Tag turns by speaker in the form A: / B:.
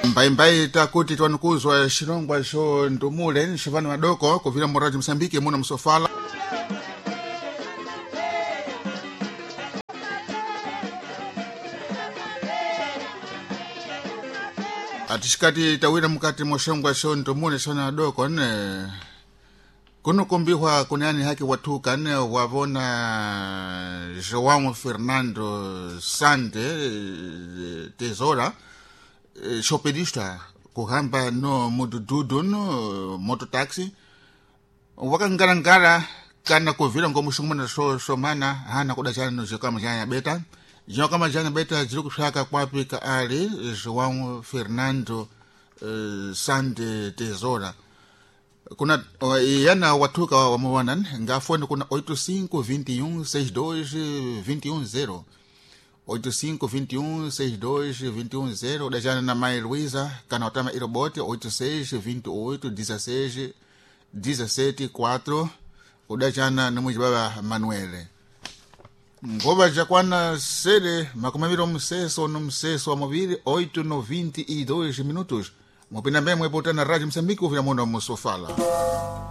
A: Mbaimbai takuti twanukuzwa shirongwa sho ndumule nshivani madoko kuvira moraji Msambiki muna msofala atishikati tawira mukati moshongwa sho ndumule shona madoko kuno kumbihwa kunani haki watuka wavona João Fernando Sande Tesoura shopedista kuhamba no mudududu no mototaxi wakangara kana kuvira ngomushumana somana hana kudachana no zikama janya beta ziri kushaka kwapika ali João Fernando Sande Tesoura kuna yana watuka wamuwana ngafoni kuna 8521622110 8521622110 dajana na Mai Luiza kana otama irobote 86281617 udajana na mujibaba Manuele ngoba jakwana sede makumaviro mseso no mseso wa mobili 8:22 minutos mupina mbemwe botana Radio Msambiki uvira mona musofala